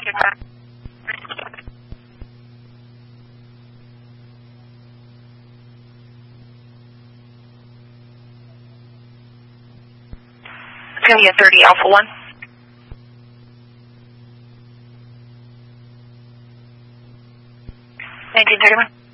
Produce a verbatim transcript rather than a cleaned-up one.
It's going to be a thirty Alpha one. nineteen thirty-one.